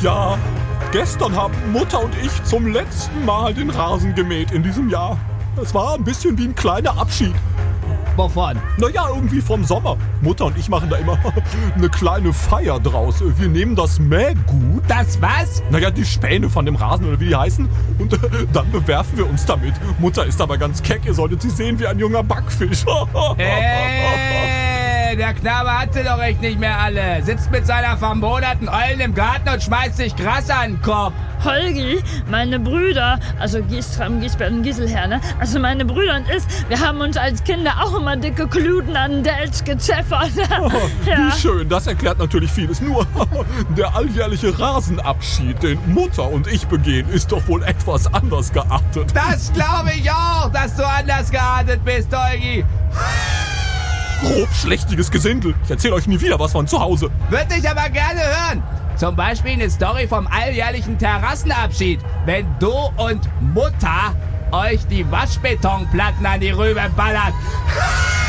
Ja, gestern haben Mutter und ich zum letzten Mal den Rasen gemäht in diesem Jahr. Es war ein bisschen wie ein kleiner Abschied. Wovon? Naja, irgendwie vom Sommer. Mutter und ich machen da immer eine kleine Feier draus. Wir nehmen das Mähgut. Das was? Naja, die Späne von dem Rasen oder wie die heißen. Und dann bewerfen wir uns damit. Mutter ist aber ganz keck. Ihr solltet sie sehen wie ein junger Backfisch. Der Knabe hat sie doch echt nicht mehr alle. Sitzt mit seiner vermoderten Eulen im Garten und schmeißt sich Gras an den Kopf. Holgi, meine Brüder, also Giestram, Giesbert und Gieselherr, ne? Also meine Brüder und ich, wir haben uns als Kinder auch immer dicke Kluten an den Delch gezeffert. Wie schön, das erklärt natürlich vieles. Nur der alljährliche Rasenabschied, den Mutter und ich begehen, ist doch wohl etwas anders geartet. Das glaube ich auch, dass du anders geartet bist, Holgi. Grobschlächtiges Gesindel. Ich erzähle euch nie wieder was von zu Hause. Würde ich aber gerne hören. Zum Beispiel eine Story vom alljährlichen Terrassenabschied. Wenn du und Mutter euch die Waschbetonplatten an die Rübe ballert.